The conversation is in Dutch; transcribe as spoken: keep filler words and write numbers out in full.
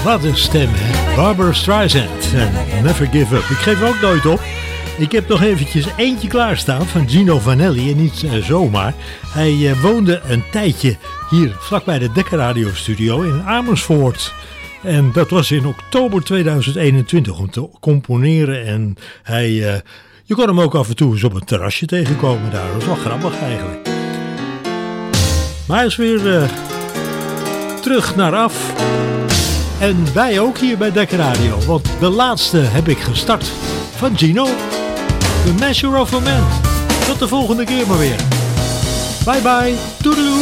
Wat een stem, hè? Barbara Streisand en Never Give Up. Ik geef ook nooit op. Ik heb nog eventjes eentje klaarstaan van Gino Vanelli en niet uh, zomaar. Hij uh, woonde een tijdje hier vlakbij de Decca Radio Studio in Amersfoort. En dat was in oktober tweeduizend eenentwintig om te componeren. En hij, uh, je kon hem ook af en toe eens op een terrasje tegenkomen daar. Dat was wel grappig eigenlijk. Maar hij is weer uh, terug naar af. En wij ook hier bij Decca Radio. Want de laatste heb ik gestart van Gino. The Measure of a Man. Tot de volgende keer maar weer. Bye bye. Doedoe.